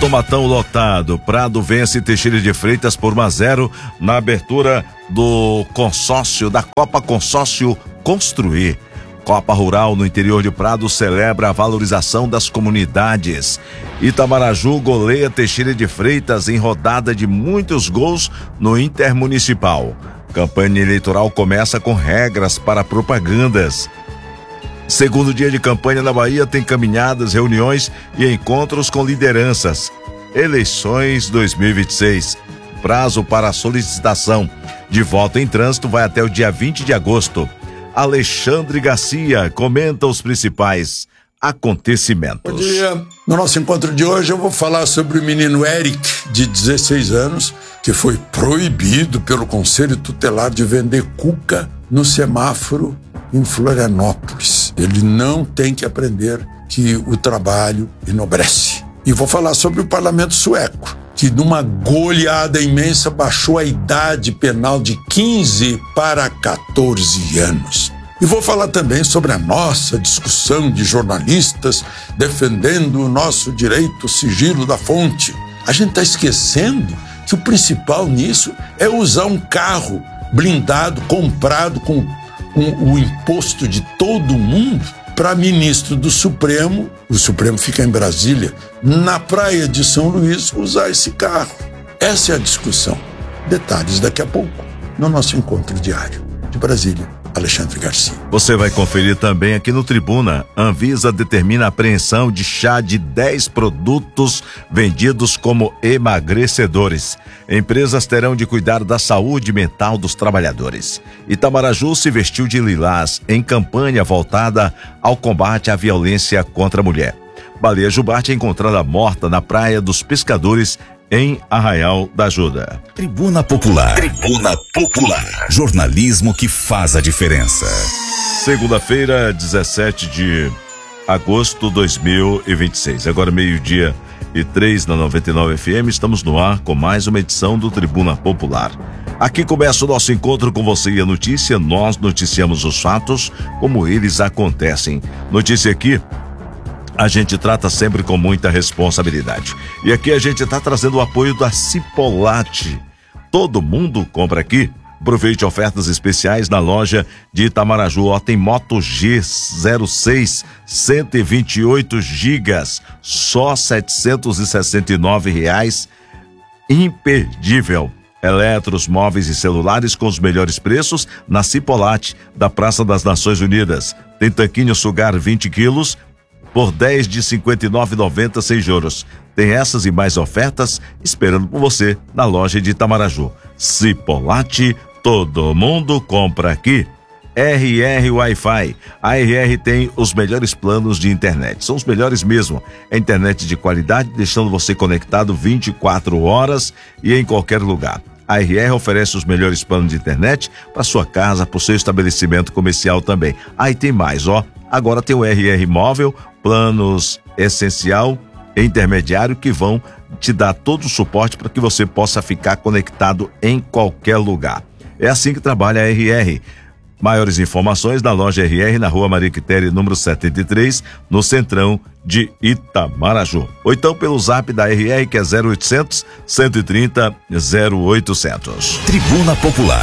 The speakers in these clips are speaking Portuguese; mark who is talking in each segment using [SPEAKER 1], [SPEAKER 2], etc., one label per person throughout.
[SPEAKER 1] Tomatão lotado. Prado vence Teixeira de Freitas por 1-0 na abertura do consórcio, da Copa Consórcio Construir. Copa Rural no interior de Prado celebra a valorização das comunidades. Itamaraju goleia Teixeira de Freitas em rodada de muitos gols no Intermunicipal. Campanha eleitoral começa com regras para propagandas. Segundo dia de campanha na Bahia tem caminhadas, reuniões e encontros com lideranças. Eleições 2026. Prazo para a solicitação de voto em trânsito vai até o dia 20 de agosto. Alexandre Garcia comenta os principais acontecimentos.
[SPEAKER 2] Bom dia. No nosso encontro de hoje eu vou falar sobre o menino Eric, de 16 anos, que foi proibido pelo Conselho Tutelar de vender cuca no semáforo em Florianópolis. Ele não tem que aprender que o trabalho enobrece. E vou falar sobre o parlamento sueco, que numa goleada imensa baixou a idade penal de 15 para 14 anos. E vou falar também sobre a nossa discussão de jornalistas defendendo o nosso direito ao sigilo da fonte. A gente está esquecendo que o principal nisso é usar um carro blindado, comprado com o imposto de todo mundo, para ministro do Supremo, o Supremo fica em Brasília, na praia de São Luís, usar esse carro. Essa é a discussão. Detalhes daqui a pouco, no nosso encontro diário. De Brasília, Alexandre Garcia.
[SPEAKER 1] Você vai conferir também aqui no Tribuna. Anvisa determina a apreensão de chá de 10 produtos vendidos como emagrecedores. Empresas terão de cuidar da saúde mental dos trabalhadores. Itamaraju se vestiu de lilás em campanha voltada ao combate à violência contra a mulher. Baleia jubarte é encontrada morta na Praia dos Pescadores, em Arraial da Ajuda.
[SPEAKER 3] Tribuna Popular. Tribuna Popular. Jornalismo que faz a diferença.
[SPEAKER 1] Segunda-feira, 17 de agosto de 2026. Agora 12:03 na 99 FM. Estamos no ar com mais uma edição do Tribuna Popular. Aqui começa o nosso encontro com você e a notícia. Nós noticiamos os fatos como eles acontecem. Notícia aqui a gente trata sempre com muita responsabilidade. E aqui a gente está trazendo o apoio da Cipolate. Todo mundo compra aqui. Aproveite ofertas especiais na loja de Itamaraju. Ó, tem Moto G06, 128 gigas, só R$ 769. Imperdível. Eletros, móveis e celulares com os melhores preços na Cipolate, da Praça das Nações Unidas. Tem tanquinho Sugar 20 quilos, por 10 de R$ 59,90 sem juros. Tem essas e mais ofertas esperando por você na loja de Itamaraju. Cipolate, todo mundo compra aqui. RR Wi-Fi. A RR tem os melhores planos de internet. São os melhores mesmo. É internet de qualidade, deixando você conectado 24 horas e em qualquer lugar. A RR oferece os melhores planos de internet para sua casa, para o seu estabelecimento comercial também. Aí tem mais, ó. Agora tem o RR Móvel, planos essencial e intermediário que vão te dar todo o suporte para que você possa ficar conectado em qualquer lugar. É assim que trabalha a RR. Maiores informações na loja RR na Rua Maria Quitéria, número 73, no centrão de Itamaraju. Ou então pelo zap da RR, que é 0800 130 0800.
[SPEAKER 3] Tribuna Popular.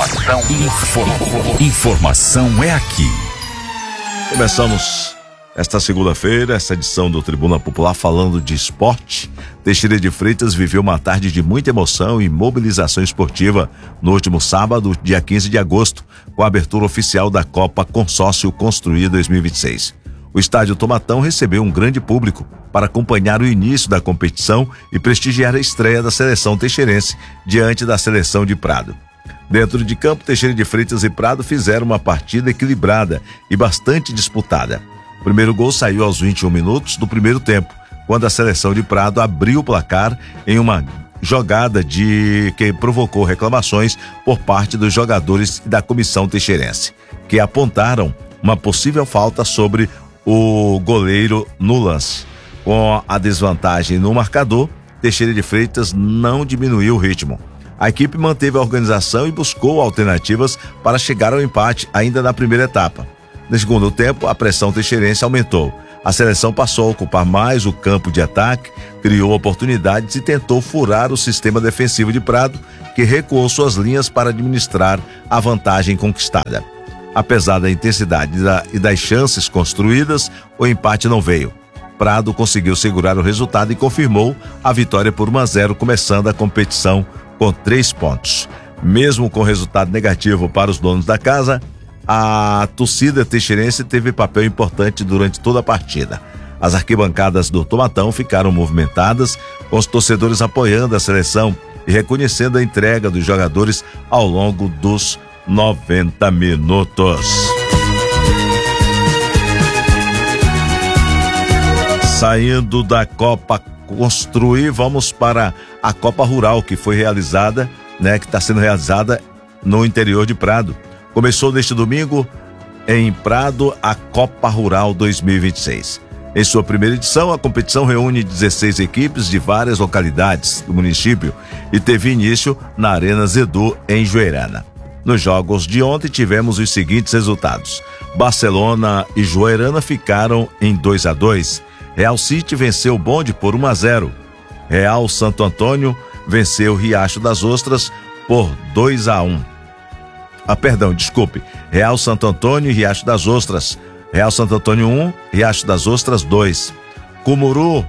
[SPEAKER 3] Informação é aqui.
[SPEAKER 1] Começamos esta segunda-feira, essa edição do Tribuna Popular falando de esporte. Teixeira de Freitas viveu uma tarde de muita emoção e mobilização esportiva no último sábado, dia 15 de agosto, com a abertura oficial da Copa Consórcio Construir 2026. O estádio Tomatão recebeu um grande público para acompanhar o início da competição e prestigiar a estreia da seleção teixeirense diante da seleção de Prado. Dentro de campo, Teixeira de Freitas e Prado fizeram uma partida equilibrada e bastante disputada. O primeiro gol saiu aos 21 minutos do primeiro tempo, quando a seleção de Prado abriu o placar em uma jogada que provocou reclamações por parte dos jogadores da comissão teixeirense, que apontaram uma possível falta sobre o goleiro no lance. Com a desvantagem no marcador, Teixeira de Freitas não diminuiu o ritmo. A equipe manteve a organização e buscou alternativas para chegar ao empate ainda na primeira etapa. No segundo tempo, a pressão teixeirense aumentou. A seleção passou a ocupar mais o campo de ataque, criou oportunidades e tentou furar o sistema defensivo de Prado, que recuou suas linhas para administrar a vantagem conquistada. Apesar da intensidade e das chances construídas, o empate não veio. Prado conseguiu segurar o resultado e confirmou a vitória por 1-0, começando a competição com 3 pontos. Mesmo com resultado negativo para os donos da casa, a torcida teixeirense teve papel importante durante toda a partida. As arquibancadas do Tomatão ficaram movimentadas, com os torcedores apoiando a seleção e reconhecendo a entrega dos jogadores ao longo dos 90 minutos. Saindo da Copa Construir, vamos para a Copa Rural, que foi realizada, que está sendo realizada no interior de Prado. Começou neste domingo em Prado a Copa Rural 2026. Em sua primeira edição, a competição reúne 16 equipes de várias localidades do município e teve início na Arena Zedu, em Juerana. Nos jogos de ontem tivemos os seguintes resultados: Barcelona e Juerana ficaram em 2-2. Real City venceu o Bonde por 1-0. Real Santo Antônio venceu Riacho das Ostras por 2-1. Real Santo Antônio e Riacho das Ostras. Real Santo Antônio 1, Riacho das Ostras 2. Cumuru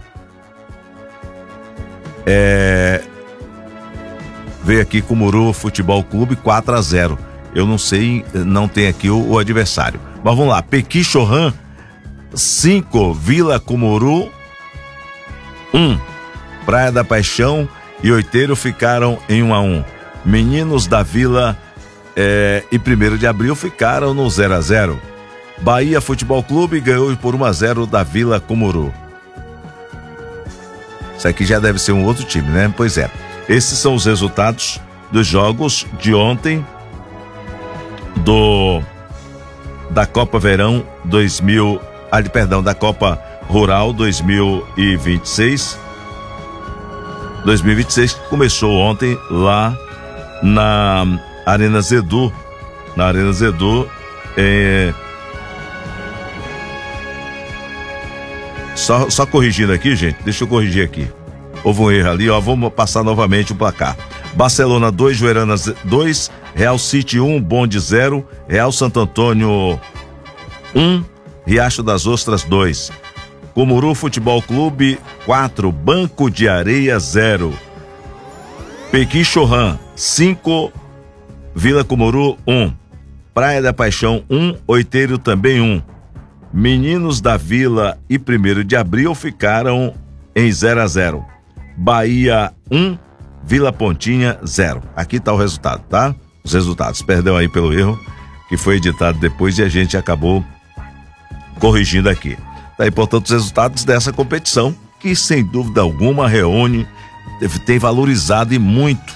[SPEAKER 1] veio aqui Cumuru Futebol Clube 4-0. Eu não sei, não tem aqui o adversário. Mas vamos lá, Pequi Chorran 5, Vila Cumuru 1. Praia da Paixão e Oiteiro ficaram em 1-1. Meninos da Vila e 1º de Abril ficaram no 0-0. Bahia Futebol Clube ganhou por 1-0 da Vila Cumuru. Isso aqui já deve ser um outro time, né? Pois é. Esses são os resultados dos jogos de ontem da Copa Verão da Copa Rural 2026. 2026, que começou ontem lá na Arena Zedu. Só corrigindo aqui, gente, deixa eu corrigir aqui. Houve um erro ali, vamos passar novamente o placar. Barcelona 2, Juerana 2, Real City 1, Bonde 0, Real Santo Antônio 1, Riacho das Ostras 2. Cumuru Futebol Clube 4, Banco de Areia 0. Pequi Chorran 5, Vila Cumuru 1. Praia da Paixão 1, Oiteiro também 1. Meninos da Vila e 1º de Abril ficaram em 0-0. Bahia 1, Vila Pontinha 0. Aqui está o resultado, tá? Os resultados, perdão aí pelo erro, que foi editado depois e a gente acabou corrigindo aqui. Tá aí, portanto, os resultados dessa competição, que sem dúvida alguma tem valorizado e muito,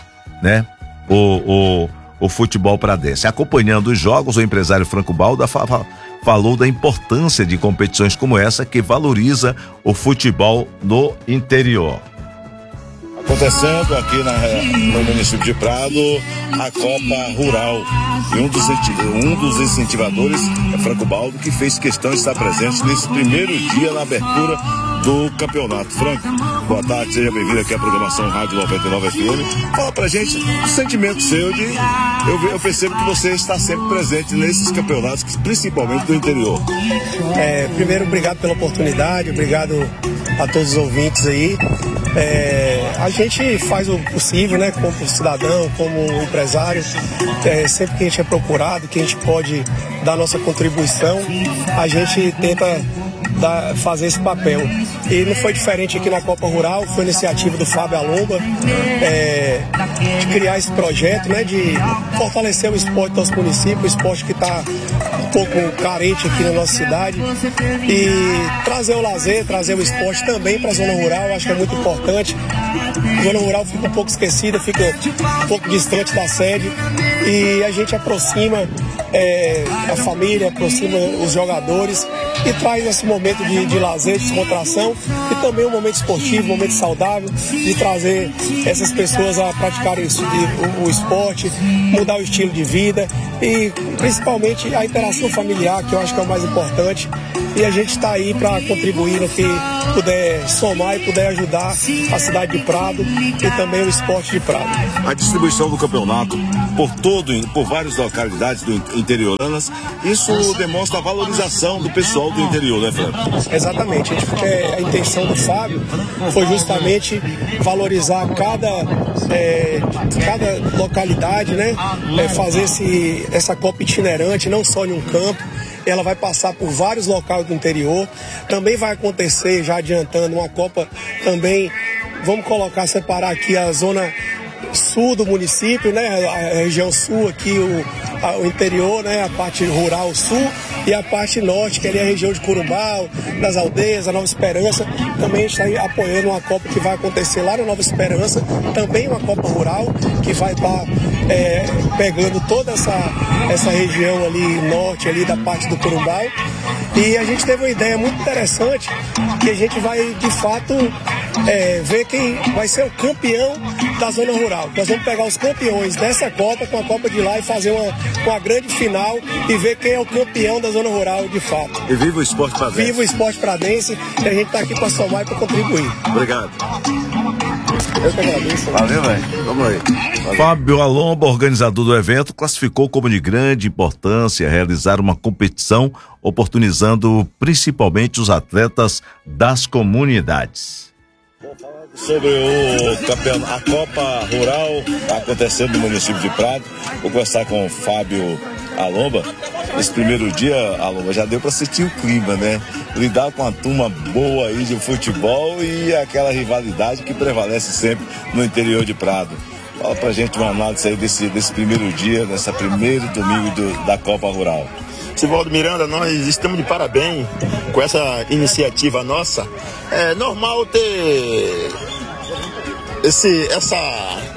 [SPEAKER 1] o futebol pradense. Acompanhando os jogos, o empresário Franco Balda falou da importância de competições como essa, que valoriza o futebol no interior. Acontecendo aqui no município de Prado a Copa Rural, e um dos incentivadores é Franco Baldo, que fez questão de estar presente nesse primeiro dia na abertura do campeonato. Franco, boa tarde, seja bem-vindo aqui à programação Rádio 99 FM. Fala pra gente o sentimento seu eu percebo que você está sempre presente nesses campeonatos, principalmente do interior.
[SPEAKER 4] Primeiro, obrigado pela oportunidade, obrigado a todos os ouvintes aí. A gente faz o possível, como cidadão, como empresário, sempre que a gente é procurado, que a gente pode dar nossa contribuição, a gente tenta fazer esse papel. E não foi diferente aqui na Copa Rural, foi iniciativa do Fábio Alomba, de criar esse projeto, de fortalecer o esporte do nosso município, o esporte que está um pouco carente aqui na nossa cidade, e trazer o lazer, trazer o esporte também para a zona rural. Acho que é muito importante. A zona rural fica um pouco esquecida, fica um pouco distante da sede, e a gente aproxima a família, aproxima os jogadores e traz esse momento de lazer, de descontração, e também um momento esportivo, um momento saudável, de trazer essas pessoas a praticarem o esporte, mudar o estilo de vida e principalmente a interação familiar, que eu acho que é o mais importante. e a gente está aí para contribuir no que puder somar e puder ajudar a cidade de Prado e também o esporte de Prado.
[SPEAKER 1] A distribuição do campeonato por várias localidades do interioranas, isso demonstra a valorização do pessoal do interior, né, Fábio?
[SPEAKER 4] Exatamente, a intenção do Fábio foi justamente valorizar cada localidade, né? Fazer essa Copa itinerante, não só em um campo. Ela vai passar por vários locais do interior. Também vai acontecer, já adiantando, uma Copa também, vamos separar aqui a zona sul do município, né? A região sul aqui, o interior, né? A parte rural sul, e a parte norte, que ali é a região de Corumbau, das aldeias, a Nova Esperança. Também está apoiando uma Copa que vai acontecer lá na Nova Esperança, também uma Copa rural, que vai estar pegando toda essa região ali norte, ali da parte do Corumbau. E a gente teve uma ideia muito interessante, que a gente vai, de fato, ver quem vai ser o campeão da zona rural. Nós vamos pegar os campeões dessa Copa com a Copa de lá e fazer uma grande final e ver quem é o campeão da zona rural de fato.
[SPEAKER 1] E viva o esporte pradense.
[SPEAKER 4] Viva o esporte pradense, e a gente está aqui para somar e para contribuir.
[SPEAKER 1] Obrigado.
[SPEAKER 4] Eu que agradeço.
[SPEAKER 1] Valeu, velho. Vamos aí. Valeu. Fábio Alomba, organizador do evento, classificou como de grande importância realizar uma competição, oportunizando principalmente os atletas das comunidades. Sobre a Copa Rural acontecendo no município de Prado, vou conversar com o Fábio Alomba. Esse primeiro dia, Alomba, já deu para sentir o clima, né? Lidar com uma turma boa aí de futebol e aquela rivalidade que prevalece sempre no interior de Prado. Fala pra gente uma análise aí desse primeiro dia, desse primeiro domingo da Copa Rural.
[SPEAKER 5] Sivaldo Miranda, nós estamos de parabéns com essa iniciativa nossa. É normal ter essa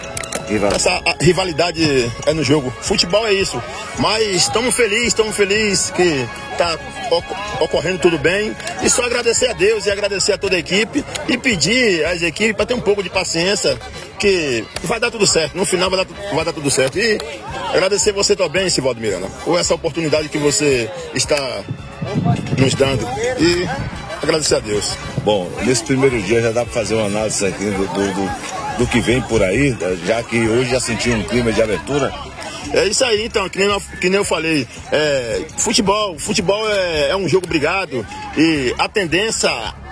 [SPEAKER 5] rivalidade no jogo. Futebol é isso. Mas estamos felizes que está ocorrendo tudo bem. E só agradecer a Deus e agradecer a toda a equipe e pedir às equipes para ter um pouco de paciência, que vai dar tudo certo. No final vai dar tudo certo. E agradecer você também, Sivaldo Miranda, por essa oportunidade que você está nos dando. E agradecer a Deus. Bom, nesse primeiro dia já dá para fazer uma análise aqui do que vem por aí, já que hoje já senti um clima de abertura. É isso aí, então, que nem eu falei, futebol é um jogo brigado, e a tendência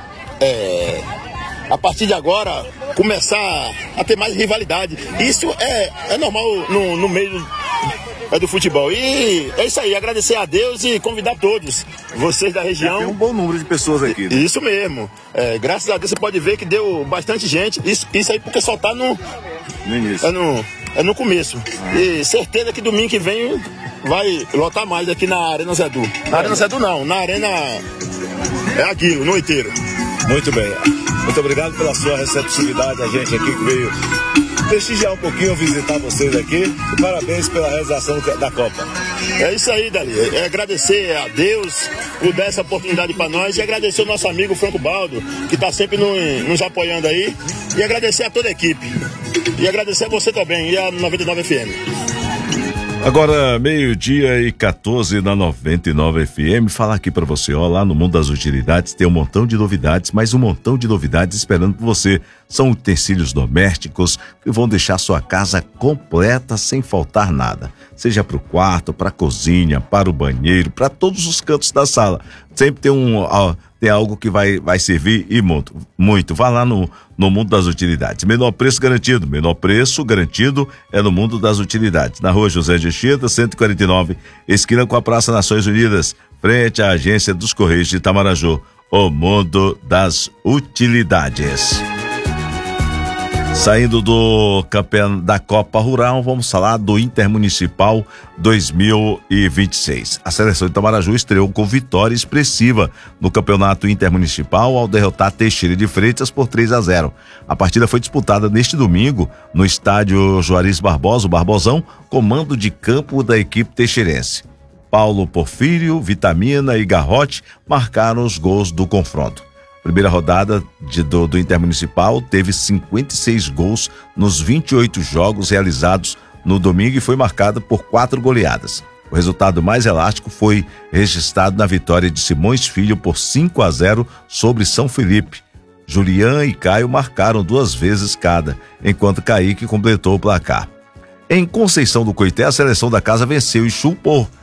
[SPEAKER 5] a partir de agora, começar a ter mais rivalidade. Isso é normal no meio do futebol. E é isso aí, agradecer a Deus e convidar todos, vocês da região.
[SPEAKER 1] Tem um bom número de pessoas aqui, né?
[SPEAKER 5] Isso mesmo. Graças a Deus você pode ver que deu bastante gente. Isso aí porque só tá no início. No começo. E certeza que domingo que vem vai lotar mais aqui na Arena Zedu. Na Arena Zedu não, na Arena Aguilo, no inteiro.
[SPEAKER 1] Muito bem. Muito obrigado pela sua receptividade, a gente aqui que veio prestigiar um pouquinho, visitar vocês aqui, e parabéns pela realização da Copa.
[SPEAKER 5] É isso aí, Dali. Agradecer a Deus por dar essa oportunidade para nós, e agradecer o nosso amigo Franco Baldo, que está sempre nos apoiando aí, e agradecer a toda a equipe. E agradecer a você também, e a 99 FM.
[SPEAKER 1] Agora, 12:14 na 99 FM, falar aqui pra você, lá no Mundo das Utilidades tem um montão de novidades, mas um montão de novidades esperando por você. São utensílios domésticos que vão deixar sua casa completa sem faltar nada. Seja pro quarto, pra cozinha, para o banheiro, para todos os cantos da sala. Sempre tem algo que vai servir e muito. Vá lá no Mundo das Utilidades. Menor preço garantido é no Mundo das Utilidades. Na Rua José de Anchieta, 149, esquina com a Praça Nações Unidas, frente à Agência dos Correios de Itamaraju. O Mundo das Utilidades. Saindo do campeão da Copa Rural, vamos falar do Intermunicipal 2026. A seleção de Itamaraju estreou com vitória expressiva no Campeonato Intermunicipal ao derrotar Teixeira de Freitas por 3-0. A partida foi disputada neste domingo no estádio Juarez Barbosa, o Barbosão, comando de campo da equipe teixeirense. Paulo Porfírio, Vitamina e Garrote marcaram os gols do confronto. Primeira rodada do Intermunicipal teve 56 gols nos 28 jogos realizados no domingo e foi marcada por 4 goleadas. O O resultado mais elástico foi registrado na vitória de Simões Filho por 5-0 sobre São Felipe. Julian e Caio marcaram 2 vezes cada, enquanto Kaique completou o placar. Em Conceição do Coité, a seleção da casa venceu Exu por